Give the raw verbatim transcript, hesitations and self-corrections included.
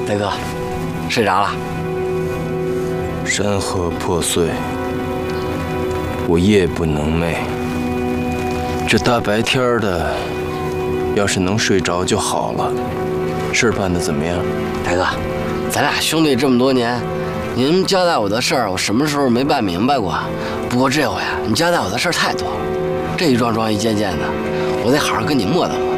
大哥，睡着了？ 山河破碎，我夜不能寐。这大白天的，要是能睡着就好了。事儿办得怎么样？ 大哥，咱俩兄弟这么多年，您交代我的事儿，我什么时候没办明白过？不过这回啊，你交代我的事儿太多了，这一桩桩一件件的，我得好好跟你磨叨磨。